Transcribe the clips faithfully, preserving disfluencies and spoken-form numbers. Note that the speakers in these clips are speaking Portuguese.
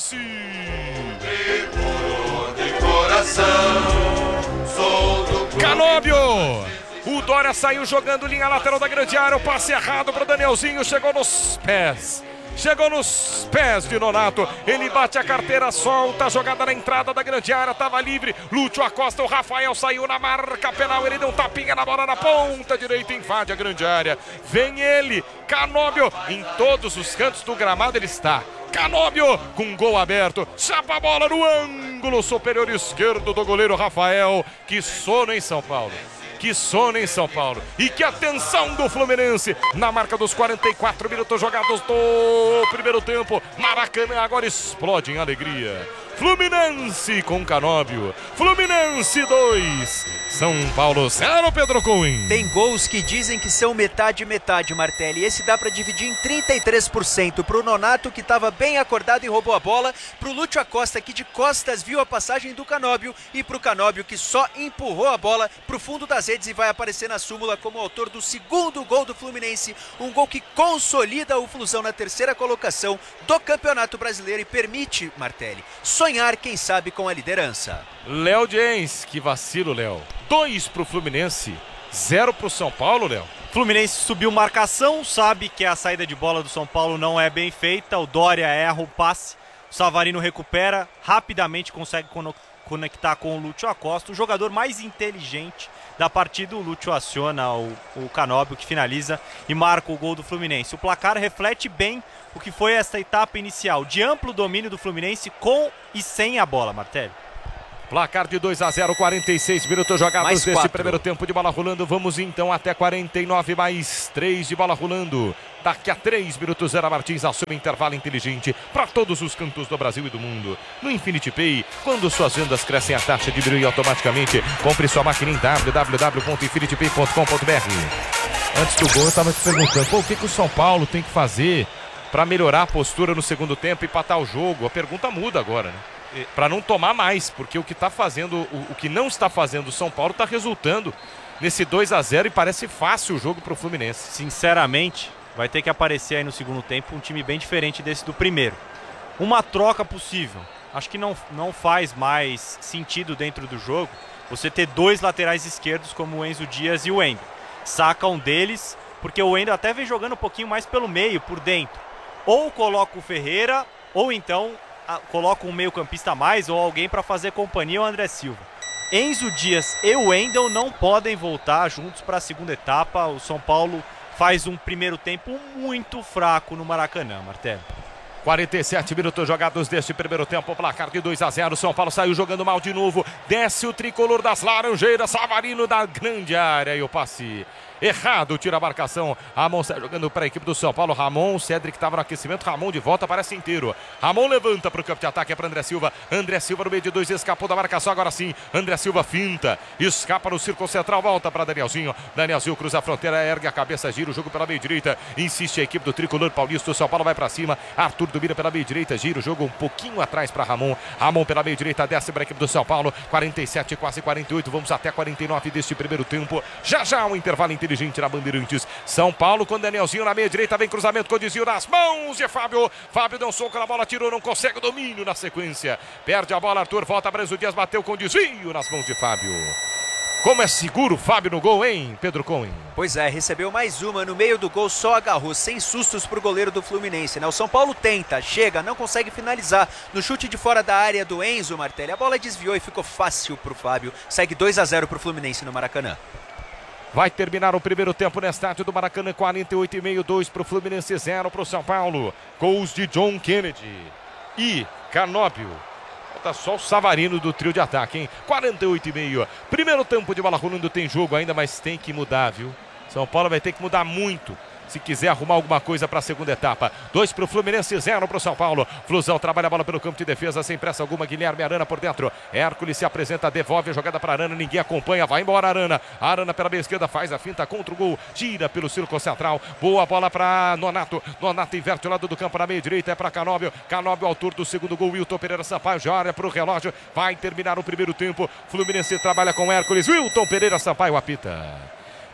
Fluminense. De coração, sou do Canóbio. O Dória saiu jogando linha lateral da grande área. O passe errado para o Danielzinho. Chegou nos pés. Chegou nos pés de Nonato. Ele bate a carteira, solta a jogada na entrada da grande área. Estava livre. Lúcio Acosta. O Rafael saiu na marca penal. Ele deu um tapinha na bola na ponta direita. Invade a grande área. Vem ele. Canóbio. Em todos os cantos do gramado ele está. Canóbio com um gol aberto. Chapa a bola no ângulo superior esquerdo do goleiro Rafael. Que sono em São Paulo. Que sono em São Paulo. E que atenção do Fluminense na marca dos quarenta e quatro minutos jogados do primeiro tempo. Maracanã agora explode em alegria. Fluminense com Canóbio. Fluminense dois. São Paulo zero, Pedro Cunha. Tem gols que dizem que são metade metade, Martelli. Esse dá para dividir em trinta e três por cento pro Nonato, que estava bem acordado e roubou a bola, pro Lúcio Acosta, que de costas viu a passagem do Canóbio, e pro Canóbio, que só empurrou a bola pro fundo das redes e vai aparecer na súmula como autor do segundo gol do Fluminense. Um gol que consolida o Flusão na terceira colocação do Campeonato Brasileiro e permite, Martelli, sonhar, quem sabe, com a liderança. Léo Jens, que vacilo, Léo. Dois pro Fluminense, zero pro São Paulo, Léo. Fluminense subiu marcação, sabe que a saída de bola do São Paulo não é bem feita. O Dória erra o passe, o Savarino recupera, rapidamente consegue conectar com o Lúcio Acosta. O jogador mais inteligente da partida, o Lúcio aciona o, o Canóbio, que finaliza e marca o gol do Fluminense. O placar reflete bem o que foi essa etapa inicial, de amplo domínio do Fluminense com e sem a bola, Martelli. Placar de dois a zero, quarenta e seis minutos jogados Mais neste quatro. primeiro tempo de bola rolando. Vamos então até quarenta e nove, mais três de bola rolando. Daqui a três minutos, Zera Martins assume intervalo inteligente para todos os cantos do Brasil e do mundo. No Infinity Pay, quando suas vendas crescem, a taxa diminui automaticamente. Compre sua máquina em w w w ponto infinity pay ponto com ponto b r. Antes do gol, eu estava te perguntando, pô, o que, que o São Paulo tem que fazer para melhorar a postura no segundo tempo e empatar o jogo? A pergunta muda agora, né? Para não tomar mais, porque o que está fazendo, o, o que não está fazendo o São Paulo está resultando nesse dois a zero e parece fácil o jogo para o Fluminense. Sinceramente, vai ter que aparecer aí no segundo tempo um time bem diferente desse do primeiro. Uma troca possível. Acho que não, não faz mais sentido dentro do jogo você ter dois laterais esquerdos como o Enzo Dias e o Wendel. Saca um deles, porque o Wendel até vem jogando um pouquinho mais pelo meio, por dentro. Ou coloca o Ferreira, ou então coloca um meio campista a mais ou alguém para fazer companhia ao André Silva. Enzo Dias e o Wendel não podem voltar juntos para a segunda etapa. O São Paulo faz um primeiro tempo muito fraco no Maracanã, Martelli. quarenta e sete minutos jogados deste primeiro tempo, placar de dois a zero. São Paulo saiu jogando mal de novo. Desce o tricolor das Laranjeiras, Savarino da grande área e o passe errado, tira a marcação. Ramon sai jogando para a equipe do São Paulo. Ramon, o Cedric estava no aquecimento. Ramon de volta, parece inteiro. Ramon levanta para o campo de ataque, é para André Silva. André Silva no meio de dois, escapou da marcação. Agora sim, André Silva finta, escapa no círculo central, volta para Danielzinho. Danielzinho cruza a fronteira, ergue a cabeça, gira o jogo pela meia direita. Insiste a equipe do tricolor paulista. O São Paulo vai para cima. Arthur domina pela meia direita, gira o jogo um pouquinho atrás para Ramon. Ramon pela meia direita, desce para a equipe do São Paulo. quarenta e sete, quase quarenta e oito. Vamos até quarenta e nove deste primeiro tempo. Já já um intervalo inteligente na Bandeirantes. São Paulo com Danielzinho na meia direita, vem cruzamento com o desvio nas mãos de Fábio. Fábio deu um soco na bola, tirou, não consegue o domínio na sequência. Perde a bola, Arthur, volta para Enzo Dias, bateu com desvio nas mãos de Fábio. Como é seguro o Fábio no gol, hein, Pedro Cohen? Pois é, recebeu mais uma no meio do gol, só agarrou, sem sustos pro goleiro do Fluminense, né? O São Paulo tenta, chega, não consegue finalizar. No chute de fora da área do Enzo, Martelli, a bola desviou e ficou fácil pro Fábio. Segue dois a zero pro Fluminense no Maracanã. Vai terminar o primeiro tempo no estádio do Maracanã, quarenta e oito e meio, dois para o Fluminense, zero para o São Paulo. Gols de John Kennedy e Canóbio. Falta só o Savarino do trio de ataque, hein? quarenta e oito e meio. Primeiro tempo de bola rolando, tem jogo ainda, mas tem que mudar, viu? São Paulo vai ter que mudar muito se quiser arrumar alguma coisa para a segunda etapa. Dois para o Fluminense, zero para o São Paulo. Flusão trabalha a bola pelo campo de defesa, sem pressa alguma. Guilherme Arana por dentro. Hércules se apresenta, devolve a jogada para Arana. Ninguém acompanha, vai embora Arana. Arana pela meia esquerda, faz a finta contra o gol. Tira pelo círculo central. Boa bola para Nonato. Nonato inverte o lado do campo na meia direita. É para Canóbio. Canóbio, autor do segundo gol. Wilton Pereira Sampaio já olha para o relógio. Vai terminar o primeiro tempo. Fluminense trabalha com Hércules. Wilton Pereira Sampaio apita.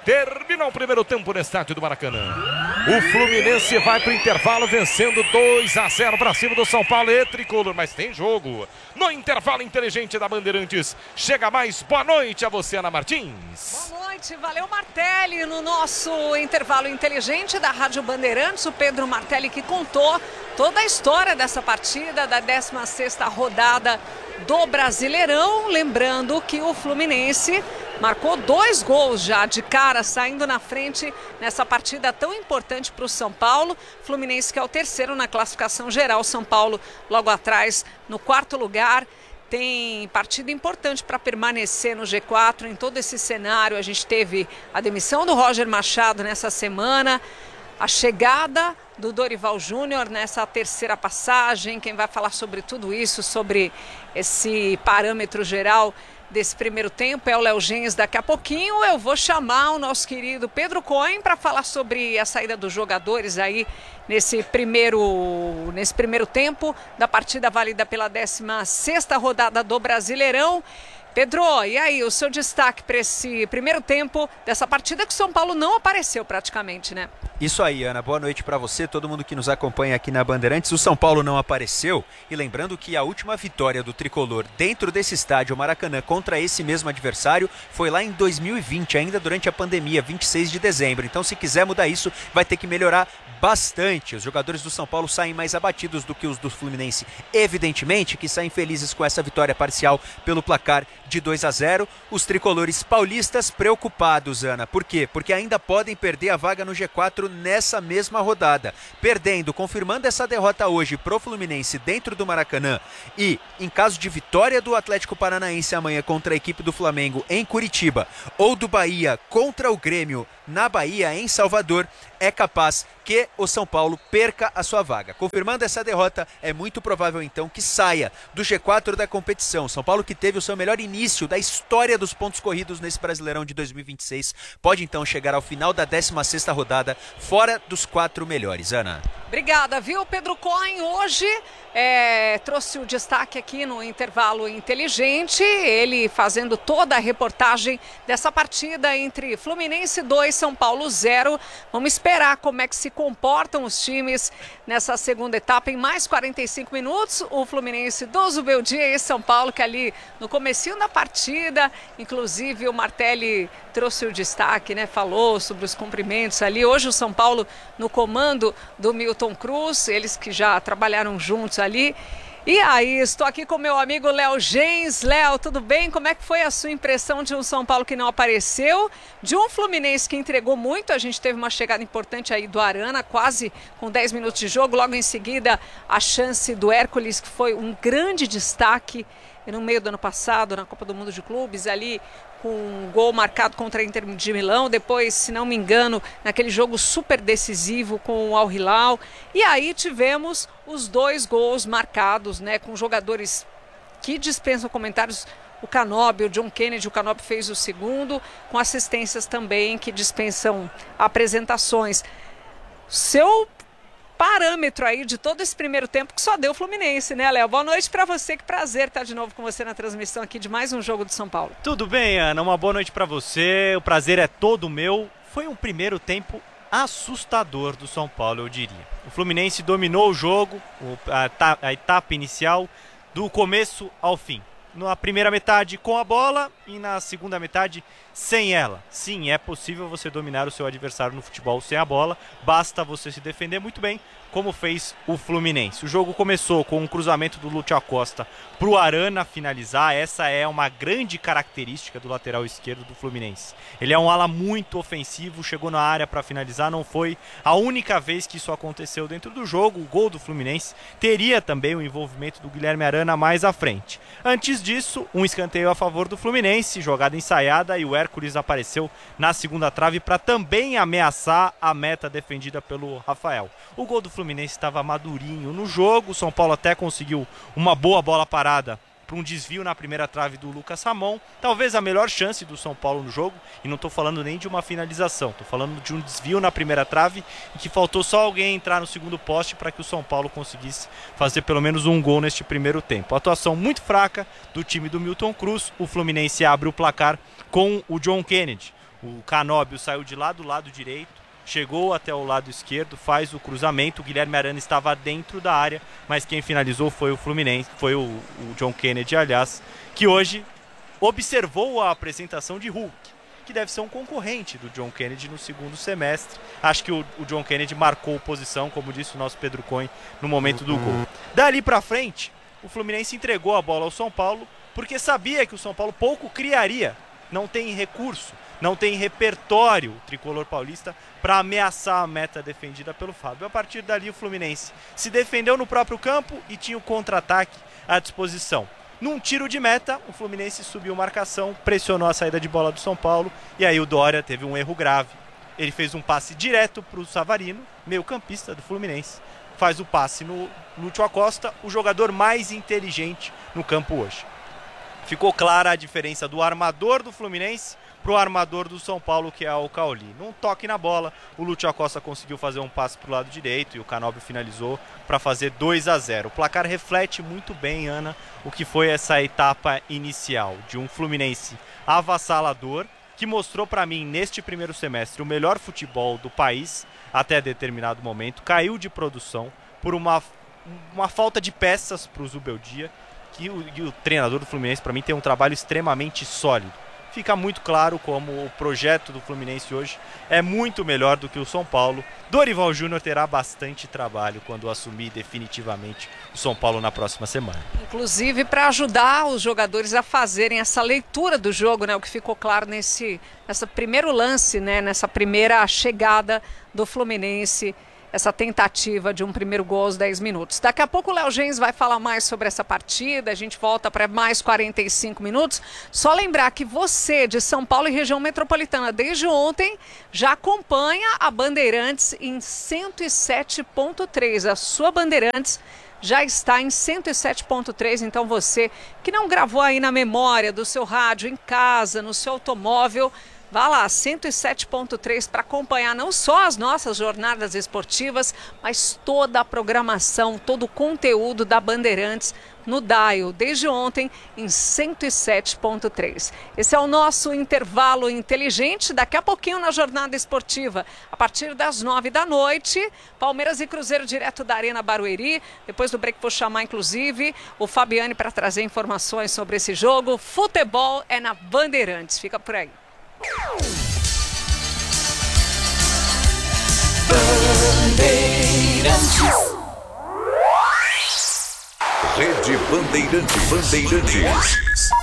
Termina o primeiro tempo no estádio do Maracanã. O Fluminense vai para o intervalo vencendo dois a zero para cima do São Paulo e tricolor. Mas tem jogo. No intervalo inteligente da Bandeirantes. Chega mais. Boa noite a você, Ana Martins. Boa noite. Valeu, Martelli. No nosso intervalo inteligente da Rádio Bandeirantes, o Pedro Martelli que contou toda a história dessa partida da décima sexta rodada do Brasileirão. Lembrando que o Fluminense marcou dois gols já de cara, saindo na frente nessa partida tão importante para o São Paulo. Fluminense que é o terceiro na classificação geral, São Paulo logo atrás no quarto lugar. Tem partida importante para permanecer no G quatro em todo esse cenário. A gente teve a demissão do Roger Machado nessa semana, a chegada do Dorival Júnior nessa terceira passagem. Quem vai falar sobre tudo isso, sobre esse parâmetro geral desse primeiro tempo é o Léo Gens. Daqui a pouquinho eu vou chamar o nosso querido Pedro Cohen para falar sobre a saída dos jogadores aí nesse primeiro, nesse primeiro tempo da partida válida pela décima sexta rodada do Brasileirão. Pedro, e aí, o seu destaque para esse primeiro tempo dessa partida que o São Paulo não apareceu praticamente, né? Isso aí, Ana. Boa noite para você, todo mundo que nos acompanha aqui na Bandeirantes. O São Paulo não apareceu. E lembrando que a última vitória do tricolor dentro desse estádio Maracanã contra esse mesmo adversário foi lá em dois mil e vinte, ainda durante a pandemia, vinte e seis de dezembro. Então, se quiser mudar isso, vai ter que melhorar bastante. Os jogadores do São Paulo saem mais abatidos do que os do Fluminense, evidentemente, que saem felizes com essa vitória parcial pelo placar de dois a zero. Os tricolores paulistas preocupados, Ana. Por quê? Porque ainda podem perder a vaga no G quatro nessa mesma rodada. Perdendo, confirmando essa derrota hoje pro Fluminense dentro do Maracanã e, em caso de vitória do Atlético Paranaense amanhã contra a equipe do Flamengo em Curitiba ou do Bahia contra o Grêmio na Bahia, em Salvador, é capaz que o São Paulo perca a sua vaga. Confirmando essa derrota, é muito provável então que saia do G quatro da competição. São Paulo, que teve o seu melhor início da história dos pontos corridos nesse Brasileirão de dois mil e vinte e seis, pode então chegar ao final da décima sexta rodada fora dos quatro melhores. Ana. Obrigada, viu, Pedro Cohen? Hoje é, trouxe o destaque aqui no intervalo inteligente, ele fazendo toda a reportagem dessa partida entre Fluminense dois, São Paulo zero. Vamos esperar como é que se comportam os times nessa segunda etapa. Em mais quarenta e cinco minutos, o Fluminense do Zubeldia e São Paulo, que ali no comecinho da partida, inclusive o Martelli trouxe o destaque, né? Falou sobre os cumprimentos ali. Hoje o São Paulo no comando do Milton Cruz, eles que já trabalharam juntos ali. E aí, estou aqui com meu amigo Léo Gens. Léo, tudo bem? Como é que foi a sua impressão de um São Paulo que não apareceu? De um Fluminense que entregou muito. A gente teve uma chegada importante aí do Arana, quase com dez minutos de jogo. Logo em seguida, a chance do Hércules, que foi um grande destaque no meio do ano passado, na Copa do Mundo de Clubes, ali com um gol marcado contra a Inter de Milão. Depois, se não me engano, naquele jogo super decisivo com o Al Hilal. E aí tivemos os dois gols marcados, né, com jogadores que dispensam comentários. O Canóbio, o John Kennedy, o Canóbio fez o segundo, com assistências também que dispensam apresentações. Seu parâmetro aí de todo esse primeiro tempo que só deu o Fluminense, né, Léo? Boa noite pra você, que prazer estar de novo com você na transmissão aqui de mais um jogo do São Paulo. Tudo bem, Ana? Uma boa noite pra você, o prazer é todo meu. Foi um primeiro tempo assustador do São Paulo, eu diria. O Fluminense dominou o jogo, a etapa inicial, do começo ao fim. Na primeira metade com a bola e na segunda metade sem ela. Sim, é possível você dominar o seu adversário no futebol sem a bola, basta você se defender muito bem, como fez o Fluminense. O jogo começou com um cruzamento do Lúcio Acosta para o Arana finalizar. Essa é uma grande característica do lateral esquerdo do Fluminense. Ele é um ala muito ofensivo, chegou na área para finalizar, não foi a única vez que isso aconteceu dentro do jogo. O gol do Fluminense teria também o envolvimento do Guilherme Arana mais à frente. Antes disso, um escanteio a favor do Fluminense, jogada ensaiada, e o Hércules apareceu na segunda trave para também ameaçar a meta defendida pelo Rafael. O gol do Fluminense estava madurinho no jogo, o São Paulo até conseguiu uma boa bola parada para um desvio na primeira trave do Lucas Ramon, talvez a melhor chance do São Paulo no jogo, e não estou falando nem de uma finalização, estou falando de um desvio na primeira trave e que faltou só alguém entrar no segundo poste para que o São Paulo conseguisse fazer pelo menos um gol neste primeiro tempo. A atuação muito fraca do time do Milton Cruz. O Fluminense abre o placar com o John Kennedy. O Canóbio saiu de lá do lado direito, chegou até o lado esquerdo, faz o cruzamento. O Guilherme Arana estava dentro da área, mas quem finalizou foi o Fluminense, foi o, o John Kennedy, aliás, que hoje observou a apresentação de Hulk, que deve ser um concorrente do John Kennedy no segundo semestre. Acho que o, o John Kennedy marcou posição, como disse o nosso Pedro Cohen, no momento do gol. Dali para frente, o Fluminense entregou a bola ao São Paulo, porque sabia que o São Paulo pouco criaria. Não tem recurso, não tem repertório, o tricolor paulista, para ameaçar a meta defendida pelo Fábio. A partir dali, o Fluminense se defendeu no próprio campo e tinha o contra-ataque à disposição. Num tiro de meta, o Fluminense subiu marcação, pressionou a saída de bola do São Paulo, e aí o Dória teve um erro grave. Ele fez um passe direto para o Savarino, meio-campista do Fluminense. Faz o passe no Lúcio Acosta, o jogador mais inteligente no campo hoje. Ficou clara a diferença do armador do Fluminense para o armador do São Paulo, que é o Cauli. Num toque na bola, o Lúcio Acosta conseguiu fazer um passe para o lado direito e o Canóbio finalizou para fazer dois a zero. O placar reflete muito bem, Ana, o que foi essa etapa inicial de um Fluminense avassalador, que mostrou para mim, neste primeiro semestre, o melhor futebol do país até determinado momento. Caiu de produção por uma, uma falta de peças para o Zubeldia, que o, e o treinador do Fluminense, para mim, tem um trabalho extremamente sólido. Fica muito claro como o projeto do Fluminense hoje é muito melhor do que o São Paulo. Dorival Júnior terá bastante trabalho quando assumir definitivamente o São Paulo na próxima semana. Inclusive para ajudar os jogadores a fazerem essa leitura do jogo, né? O que ficou claro nesse, nessa primeiro lance, né? Nessa primeira chegada do Fluminense. Essa tentativa de um primeiro gol aos dez minutos. Daqui a pouco o Léo Gens vai falar mais sobre essa partida, a gente volta para mais quarenta e cinco minutos. Só lembrar que você de São Paulo e região metropolitana desde ontem já acompanha a Bandeirantes em cento e sete ponto três. A sua Bandeirantes já está em cento e sete ponto três, então você que não gravou aí na memória do seu rádio, em casa, no seu automóvel, vá lá, cento e sete ponto três, para acompanhar não só as nossas jornadas esportivas, mas toda a programação, todo o conteúdo da Bandeirantes no Dial, desde ontem, em cento e sete ponto três. Esse é o nosso intervalo inteligente. Daqui a pouquinho na jornada esportiva, a partir das nove da noite, Palmeiras e Cruzeiro direto da Arena Barueri. Depois do break vou chamar, inclusive, o Fabiane para trazer informações sobre esse jogo. Futebol é na Bandeirantes. Fica por aí. Bandeirantes. Rede Bandeirantes. Bandeirantes.